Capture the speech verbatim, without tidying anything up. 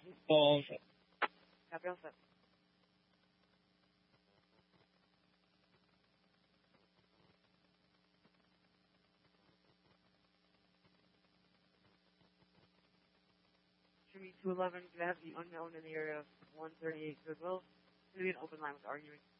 Balls. Copy all set. Jimmy two eleven, you have the unknown in the area of one thirty-eight Goodwill. It's going to be an open line with arguing.